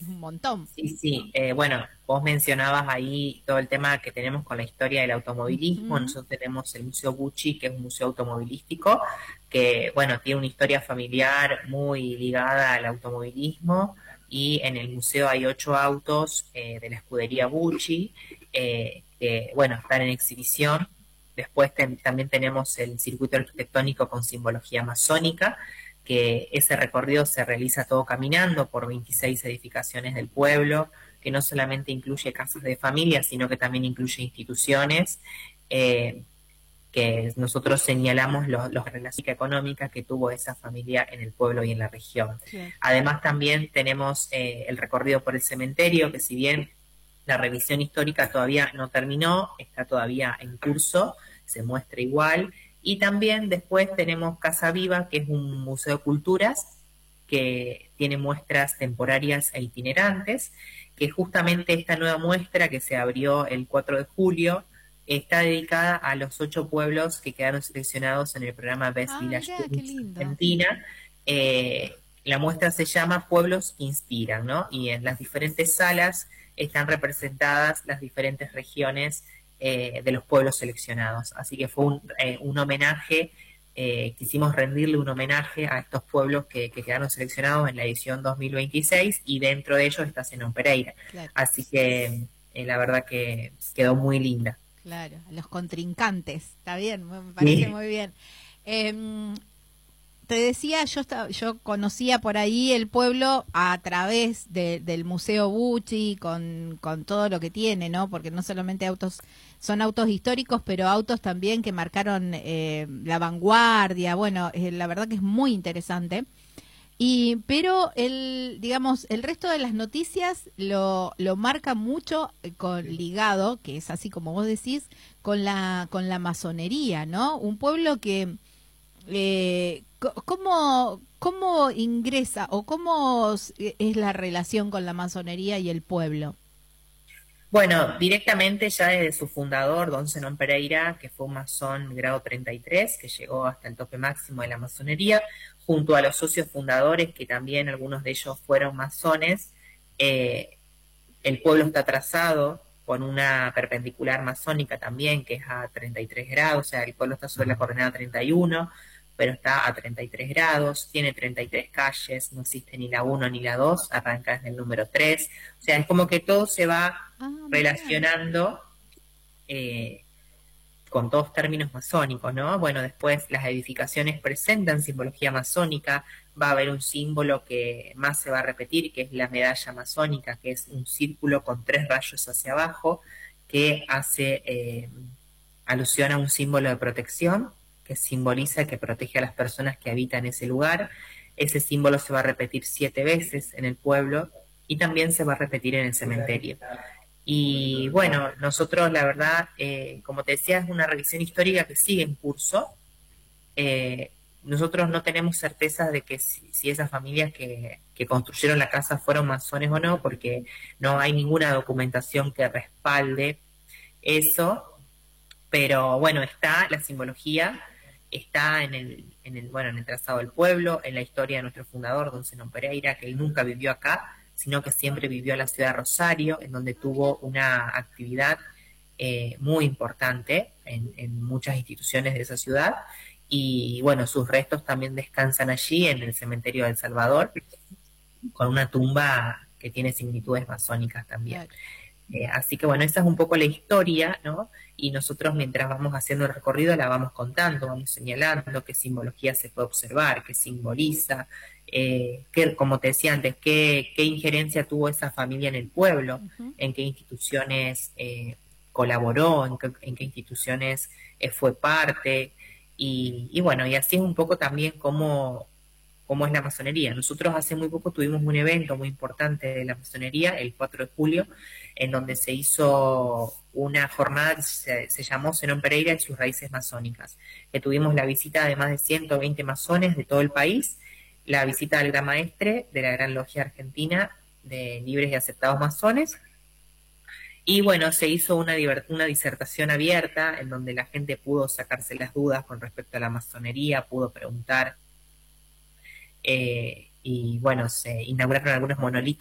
un montón. Sí, sí. Bueno, vos mencionabas ahí todo el tema que tenemos con la historia del automovilismo. Ujú. Nosotros tenemos el Museo Gucci, que es un museo automovilístico, que, bueno, tiene una historia familiar muy ligada al automovilismo. Y en el museo hay 8 autos de la escudería Gucci, que, bueno, están en exhibición. Después también tenemos el circuito arquitectónico con simbología masónica, que ese recorrido se realiza todo caminando por 26 edificaciones del pueblo, que no solamente incluye casas de familia, sino que también incluye instituciones, eh, que nosotros señalamos los relaciones económicas que tuvo esa familia en el pueblo y en la región. Claro. Además también tenemos el recorrido por el cementerio, que si bien la revisión histórica todavía no terminó, está todavía en curso, se muestra igual. Y también después tenemos Casa Viva, que es un museo de culturas que tiene muestras temporarias e itinerantes, que justamente esta nueva muestra que se abrió el 4 de julio está dedicada a los 8 pueblos que quedaron seleccionados en el programa Best Ah, Village mirá, qué Tours lindo. Argentina. La muestra se llama Pueblos que Inspiran, ¿no? Y en las diferentes salas están representadas las diferentes regiones de los pueblos seleccionados. Así que fue un homenaje, quisimos rendirle un homenaje a estos pueblos que quedaron seleccionados en la edición 2026 y dentro de ellos está Zenón Pereira. Claro, Así que la verdad que quedó muy linda. claro. Los contrincantes. Está bien, me parece Sí. muy bien. Em, Te decía, yo conocía por ahí el pueblo a través del Museo Bucci, con todo lo que tiene, ¿no? Porque no solamente autos, son autos históricos, pero autos también que marcaron la vanguardia. Bueno, la verdad que es muy interesante. Pero digamos, el resto de las noticias lo marca mucho ligado, que es así como vos decís, con la masonería, ¿no? Un pueblo que ¿cómo ingresa o es la relación con la masonería y el pueblo? Bueno, directamente ya desde su fundador, don Zenón Pereira, que fue un masón grado 33, que llegó hasta el tope máximo de la masonería, junto a los socios fundadores, que también algunos de ellos fueron masones. El pueblo está trazado con una perpendicular masónica también, que es a 33 grados, o sea, el pueblo está sobre la coordenada 31, pero está a 33 grados, tiene 33 calles, no existe ni la 1 ni la 2, arranca desde el número 3, o sea, es como que todo se va Ah, mira. relacionando eh, con todos términos masónicos, ¿no? Bueno, después las edificaciones presentan simbología masónica, va a haber un símbolo que más se va a repetir, que es la medalla masónica, que es un círculo con 3 rayos hacia abajo, que hace alusión a un símbolo de protección, que simboliza que protege a las personas que habitan ese lugar. Ese símbolo se va a repetir 7 veces en el pueblo y también se va a repetir en el cementerio. Y bueno, nosotros la verdad, como te decía, es una revisión histórica que sigue en curso. Nosotros no tenemos certeza de que si esas familias que construyeron la casa fueron masones o no, porque no hay ninguna documentación que respalde eso, pero bueno, está la simbología, está bueno, en el trazado del pueblo, en la historia de nuestro fundador, don Zenón Pereira, que él nunca vivió acá, sino que siempre vivió en la ciudad de Rosario, en donde Ah, mira. tuvo una actividad muy importante en muchas instituciones de esa ciudad. Y bueno, sus restos también descansan allí en el cementerio de El Salvador, con una tumba que tiene similitudes masónicas también. Claro. Así que bueno, esa es un poco la historia, ¿no? Y nosotros mientras vamos haciendo el recorrido la vamos contando, vamos señalando qué simbología se puede observar, qué simboliza, como te decía antes, qué injerencia tuvo esa familia en el pueblo, Ujú. en qué instituciones colaboró, en qué instituciones fue parte, y bueno, y así es un poco también cómo es la masonería. Nosotros hace muy poco tuvimos un evento muy importante de la masonería, el 4 de julio, en donde se hizo una jornada que se llamó Zenón Pereira y sus raíces masónicas, que tuvimos la visita de más de 120 masones de todo el país, la visita del Gran Maestre de la Gran Logia Argentina de Libres y Aceptados Masones, y bueno, se hizo una disertación abierta en donde la gente pudo sacarse las dudas con respecto a la masonería, pudo preguntar, y bueno, se inauguraron algunos monolitos